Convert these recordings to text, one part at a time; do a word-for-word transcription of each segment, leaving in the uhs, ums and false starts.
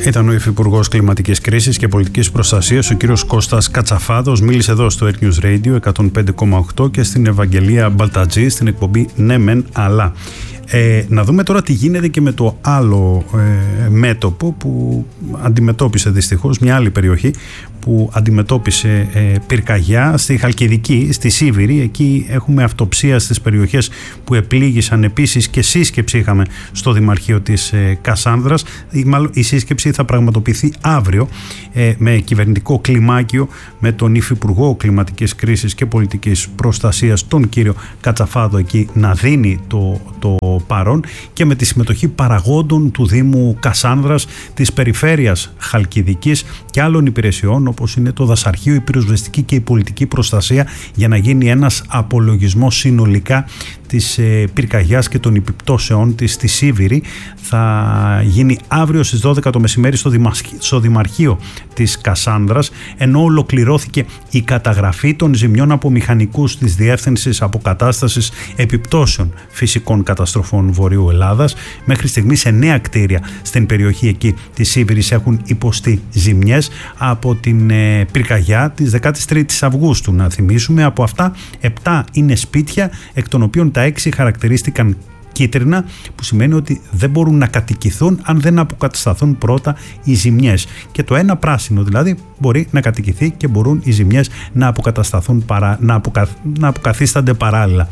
Ήταν ο Υφυπουργός Κλιματικής Κρίσης και Πολιτικής Προστασίας, ο κύριος Κώστας Κατσαφάδος. Μίλησε εδώ στο Air News Radio εκατόν πέντε κόμμα οκτώ και στην Ευαγγελία Μπαλτατζή στην εκπομπή Ναι Μεν Αλλά. Ε, να δούμε τώρα τι γίνεται και με το άλλο ε, μέτωπο που αντιμετώπισε δυστυχώς μια άλλη περιοχή που αντιμετώπισε ε, πυρκαγιά στη Χαλκιδική, στη Σίβηρη. Εκεί έχουμε αυτοψία στις περιοχές που επλήγησαν. Επίσης και σύσκεψη είχαμε στο Δημαρχείο της ε, Κασάνδρας. Η, μάλλον, η σύσκεψη θα πραγματοποιηθεί αύριο ε, με κυβερνητικό κλιμάκιο με τον Υφυπουργό Κλιματικής Κρίσης και Πολιτικής Προστασίας, τον κύριο Κατσαφάδο, εκεί να δίνει το, το παρόν, και με τη συμμετοχή παραγόντων του Δήμου Κασάνδρας, της περιφέρειας Χαλκιδικής και άλλων υπηρεσιών όπως είναι το δασαρχείο, η πυροσβεστική και η πολιτική προστασία, για να γίνει ένας απολογισμός συνολικά της ε, πυρκαγιάς και των επιπτώσεών της στη Σίβηρη. Θα γίνει αύριο στις δώδεκα το μεσημέρι στο, Δημα... στο Δημαρχείο της Κασάνδρας, ενώ ολοκληρώθηκε η καταγραφή των ζημιών από μηχανικούς της Διεύθυνσης Αποκατάστασης Επιπτώσεων Φυσικών Καταστροφών Βορείου Ελλάδας. Μέχρι στιγμής εννέα κτίρια στην περιοχή εκεί της Σίβηρης έχουν υποστεί ζημιές από την ε, πυρκαγιά της δεκάτης τρίτης Αυγούστου. Να θυμίσουμε, από αυτά επτά είναι σπίτια, εκ των οποίων τα έξι χαρακτηρίστηκαν κίτρινα, που σημαίνει ότι δεν μπορούν να κατοικηθούν αν δεν αποκατασταθούν πρώτα οι ζημιές. Και το ένα πράσινο δηλαδή μπορεί να κατοικηθεί και μπορούν οι ζημιές να αποκατασταθούν, παρά, να, αποκα, να αποκαθίστανται παράλληλα.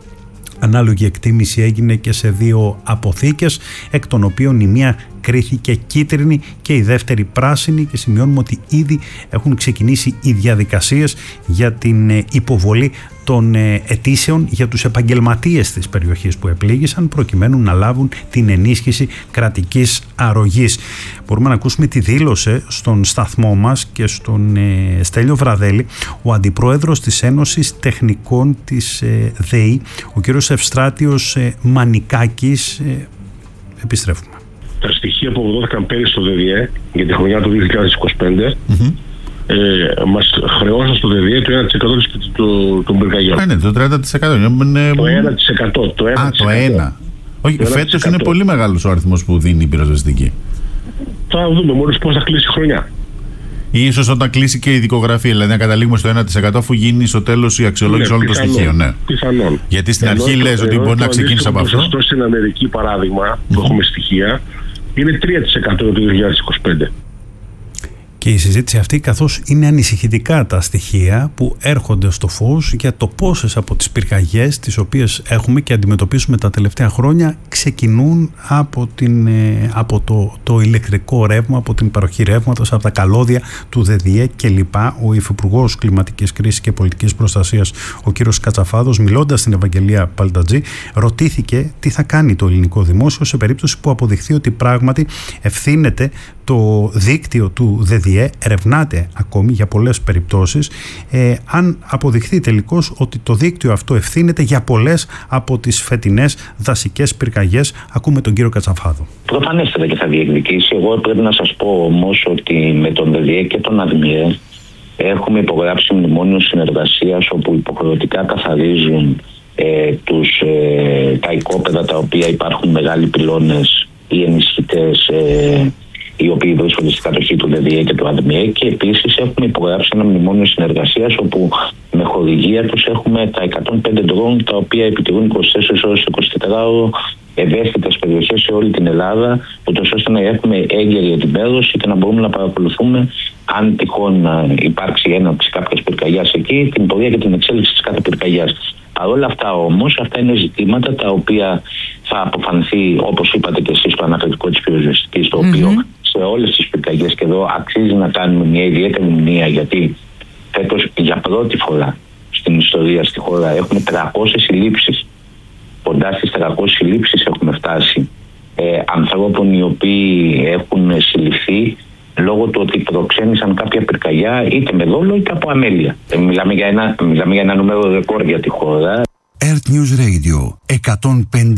Ανάλογη εκτίμηση έγινε και σε δύο αποθήκες, εκ των οποίων η μία κρίθηκε κίτρινη και η δεύτερη πράσινη, και σημειώνουμε ότι ήδη έχουν ξεκινήσει οι διαδικασίες για την υποβολή των αιτήσεων για τους επαγγελματίες της περιοχής που επλήγησαν, προκειμένου να λάβουν την ενίσχυση κρατικής αρρωγής. Μπορούμε να ακούσουμε τι δήλωσε στον σταθμό μας και στον ε, Στέλιο Βραδέλη ο Αντιπρόεδρος της Ένωσης Τεχνικών της ε, ΔΕΗ, ο κύριος Ευστράτιος ε, Μανικάκης. Ε, επιστρέφουμε. Τα στοιχεία που αποδόθηκαν πέρυσι στο ΔΕΔΙΕ για τη χρονιά του δύο χιλιάδες είκοσι πέντε mm-hmm. ε, μας χρεώσαν στο ΔΕΔΙΕ το ένα τοις εκατό των πυρκαγιών. Ναι, το τριάντα τοις εκατό. Είναι... Το ένα τοις εκατό. Το ένα Α, το ένα. Όχι, το φέτος είναι πολύ μεγάλος ο αριθμός που δίνει η πυροσβεστική. Θα δούμε μόλις πώς θα κλείσει η χρονιά. Ή ίσως όταν κλείσει και η δικογραφία, δηλαδή να καταλήγουμε στο ένα τοις εκατό αφού γίνει στο τέλος η αξιολόγηση ναι, όλων των στοιχείων. Ναι. Πιθανόν. Γιατί στην ενώ αρχή λες ότι μπορεί να ξεκίνησε από αυτό. Αυτό στην Αμερική, παράδειγμα, που mm-hmm. έχουμε στοιχεία, είναι τρία τοις εκατό το δύο χιλιάδες είκοσι πέντε. Και η συζήτηση αυτή, καθώς είναι ανησυχητικά τα στοιχεία που έρχονται στο φως για το πόσες από τις πυρκαγιές τις οποίες έχουμε και αντιμετωπίσουμε τα τελευταία χρόνια ξεκινούν από, την, από το, το ηλεκτρικό ρεύμα, από την παροχή ρεύματος, από τα καλώδια του ΔΕΔΙΕ κλπ. Ο Υφυπουργός Κλιματικής Κρίσης και Πολιτικής Προστασίας, ο κύριος Κατσαφάδος, μιλώντας στην Ευαγγελία Μπαλτατζή, ρωτήθηκε τι θα κάνει το ελληνικό δημόσιο σε περίπτωση που αποδειχθεί ότι πράγματι ευθύνεται το δίκτυο του ΔΕΔΙΕ, ερευνάται ακόμη για πολλές περιπτώσεις, ε, αν αποδειχθεί τελικώς ότι το δίκτυο αυτό ευθύνεται για πολλές από τις φετινές δασικές πυρκαγιές. Ακούμε τον κύριο Κατσαφάδο. Προφανέστατα και θα διεκδικήσει. Εγώ πρέπει να σας πω όμως ότι με τον ΔΕΔΙΕ και τον ΑΔΜΙΕ έχουμε υπογράψει μνημόνιο συνεργασίας, όπου υποχρεωτικά καθαρίζουν ε, τους, ε, τα οικόπεδα τα οποία υπάρχουν μεγάλοι πυλώνες ή ενισχυτές, ε, οι οποίοι βρίσκονται στην κατοχή του ΔΕΔΙΕ και του ΑΔΜΙΕ, και επίσης έχουμε υπογράψει ένα μνημόνιο συνεργασίας όπου με χορηγία τους έχουμε τα εκατόν πέντε ντρόουν, τα οποία επιτηρούν είκοσι τέσσερις ώρες εικοσιτετράωρο ευαίσθητες περιοχές σε όλη την Ελλάδα, ούτως ώστε να έχουμε έγκαιρη ενημέρωση και να μπορούμε να παρακολουθούμε, αν τυχόν να υπάρξει έναρξη κάποιας πυρκαγιάς εκεί, την πορεία και την εξέλιξη της κάθε πυρκαγιάς. Παρ' όλα αυτά όμως, αυτά είναι ζητήματα τα οποία θα αποφανθεί, όπως είπατε και εσείς, το ανακριτικό της πυροσβεστικής, το mm-hmm. οποίο σε όλες τις πυρκαγιές, και εδώ αξίζει να κάνουμε μια ιδιαίτερη μνήμα, γιατί φέτος για πρώτη φορά στην ιστορία στη χώρα έχουμε τριακόσιες συλλήψεις. Κοντά στις τριακόσιες συλλήψεις έχουμε φτάσει ε, ανθρώπων οι οποίοι έχουν συλληφθεί λόγω του ότι προξένησαν κάποια πυρκαγιά είτε με δόλο είτε από αμέλεια. Ε, μιλάμε, για ένα, μιλάμε για ένα νούμερο ρεκόρ για τη χώρα. Air News Radio εκατόν πέντε